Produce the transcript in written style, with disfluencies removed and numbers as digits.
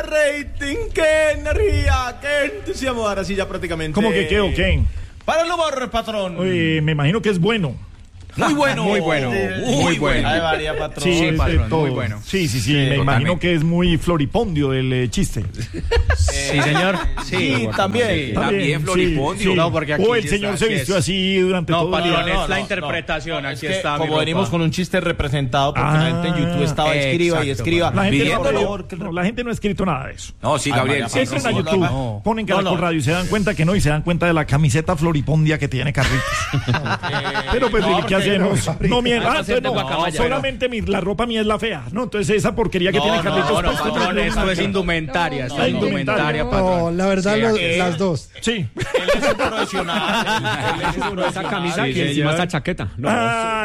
rating, qué energía, qué entusiasmo. Ahora sí, ya prácticamente. ¿Cómo que qué o qué? Para el humor, patrón. Me imagino que es bueno. Muy bueno. Muy bueno. Muy bueno. Ay, María, patrón. Sí, patrón, todo. muy bueno. Sí, me imagino que es muy floripondio el chiste. Sí, señor. Sí, también. También floripondio. Sí. No, porque aquí O el sí señor está, se sí vistió es. así durante todo el día. Patrón, es la interpretación. Es Aquí que está. como venimos con un chiste representado, porque la gente en YouTube estaba escriba y escriba. La gente, pidiendo la gente no ha escrito nada de eso. No, sí, Gabriel. Ay, Sí, María, Entran a sí. YouTube, no. ponen Caracol Radio y se dan cuenta que no, y se dan cuenta de la camiseta floripondia que tiene Carlitos. Pero pues, ¿qué hacemos? No, solamente la ropa mía es la fea, ¿no? Entonces esa porquería que tiene Carlitos. No, patrón, esto es indumentaria. Esto es indumentaria, No, patrón. la verdad, las dos. Sí. Él es un profesional. Esa camisa Sí, que encima señor. esta chaqueta. No.